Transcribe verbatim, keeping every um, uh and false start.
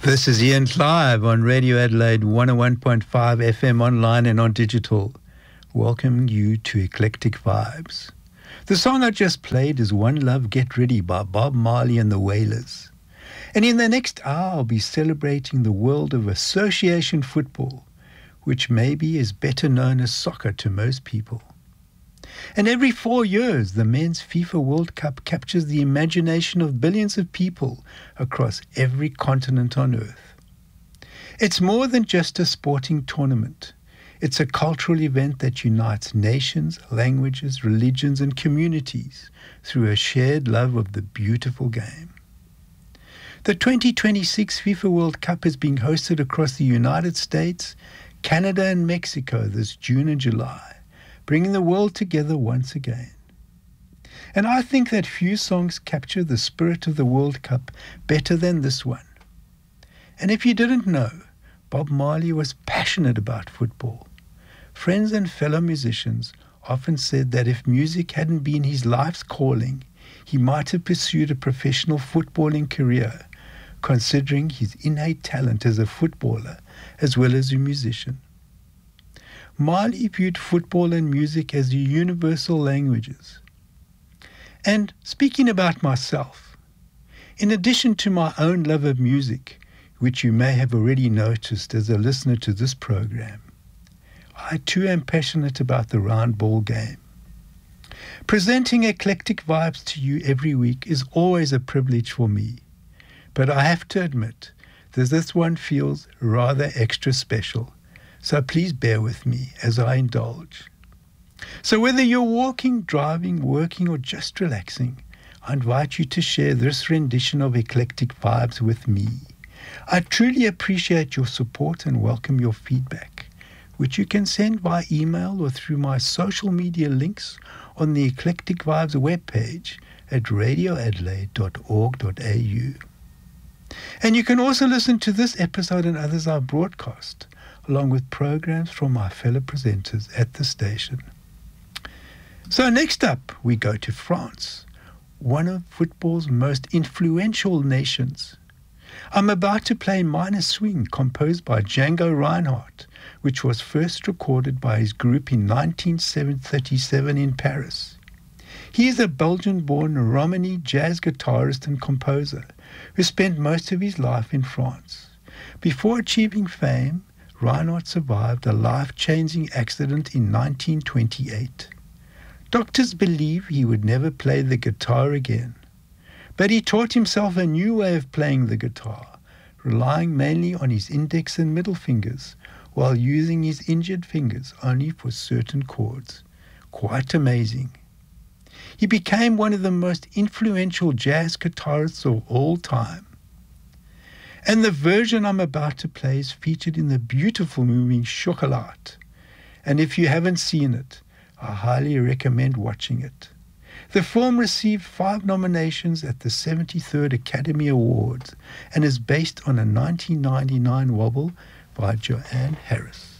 This is Ian Clive on Radio Adelaide one oh one point five F M online and on digital, welcoming you to Eclectic Vibes. The song I just played is One Love Get Ready by Bob Marley and the Wailers. And in the next hour, I'll be celebrating the world of association football, which maybe is better known as soccer to most people. And every four years, the Men's FIFA World Cup captures the imagination of billions of people across every continent on Earth. It's more than just a sporting tournament. It's a cultural event that unites nations, languages, religions, and communities through a shared love of the beautiful game. The twenty twenty-six FIFA World Cup is being hosted across the United States, Canada, and Mexico this June and July, bringing the world together once again. And I think that few songs capture the spirit of the World Cup better than this one. And if you didn't know, Bob Marley was passionate about football. Friends and fellow musicians often said that if music hadn't been his life's calling, he might have pursued a professional footballing career, considering his innate talent as a footballer as well as a musician. Marley viewed football and music as the universal languages. And speaking about myself, in addition to my own love of music, which you may have already noticed as a listener to this program, I too am passionate about the round ball game. Presenting Eclectic Vibes to you every week is always a privilege for me, but I have to admit that this one feels rather extra special. So please bear with me as I indulge. So whether you're walking, driving, working, or just relaxing, I invite you to share this rendition of Eclectic Vibes with me. I truly appreciate your support and welcome your feedback, which you can send via email or through my social media links on the Eclectic Vibes webpage at radio adelaide dot org dot a u. And you can also listen to this episode and others I broadcast, along with programs from my fellow presenters at the station. So next up, we go to France, one of football's most influential nations. I'm about to play Minor Swing, composed by Django Reinhardt, which was first recorded by his group in nineteen thirty-seven in Paris. He is a Belgian-born Romani jazz guitarist and composer who spent most of his life in France. Before achieving fame, Reinhardt survived a life-changing accident in nineteen twenty-eight. Doctors believe he would never play the guitar again, but he taught himself a new way of playing the guitar, relying mainly on his index and middle fingers, while using his injured fingers only for certain chords. Quite amazing. He became one of the most influential jazz guitarists of all time. And the version I'm about to play is featured in the beautiful movie Chocolat. And if you haven't seen it, I highly recommend watching it. The film received five nominations at the seventy-third Academy Awards and is based on a nineteen ninety-nine wobble by Joanne Harris.